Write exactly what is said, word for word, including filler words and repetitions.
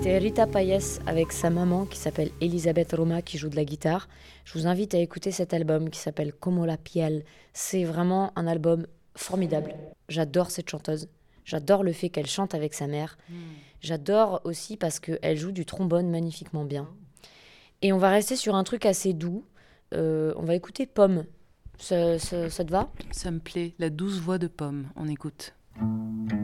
C'était Rita Payés avec sa maman qui s'appelle Elisabeth Roma qui joue de la guitare. Je vous invite à écouter cet album qui s'appelle Como la piel. C'est vraiment un album formidable. J'adore cette chanteuse. J'adore le fait qu'elle chante avec sa mère. Mm. J'adore aussi parce qu'elle joue du trombone magnifiquement bien. Et on va rester sur un truc assez doux. Euh, on va écouter Pomme. Ça, ça, ça te va ? Ça me plaît, la douce voix de Pomme. On écoute.